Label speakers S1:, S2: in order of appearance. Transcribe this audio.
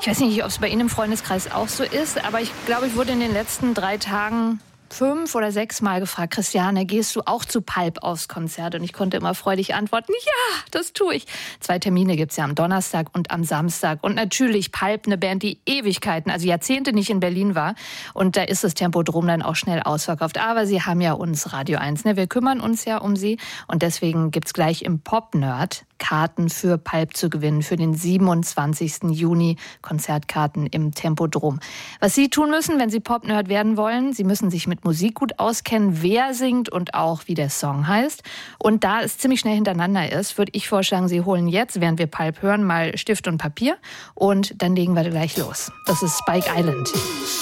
S1: Ich weiß nicht, ob es bei Ihnen im Freundeskreis auch so ist, aber ich glaube, ich wurde in den letzten 3 Tagen 5 oder 6 Mal gefragt: Christiane, gehst du auch zu Pulp aufs Konzert? Und ich konnte immer freudig antworten: Ja, das tue ich. 2 Termine gibt's ja am Donnerstag und am Samstag. Und natürlich Pulp, eine Band, die Ewigkeiten, also Jahrzehnte nicht in Berlin war. Und da ist das Tempodrom dann auch schnell ausverkauft. Aber Sie haben ja uns Radio 1, ne? Wir kümmern uns ja um Sie. Und deswegen gibt's gleich im Pop-Nerd Karten für Pulp zu gewinnen für den 27. Juni. Konzertkarten im Tempodrom. Was Sie tun müssen, wenn Sie Pop-Nerd werden wollen: Sie müssen sich mit Musik gut auskennen, wer singt und auch wie der Song heißt. Und da es ziemlich schnell hintereinander ist, würde ich vorschlagen, Sie holen jetzt, während wir Pulp hören, mal Stift und Papier und dann legen wir gleich los. Das ist Spike Island.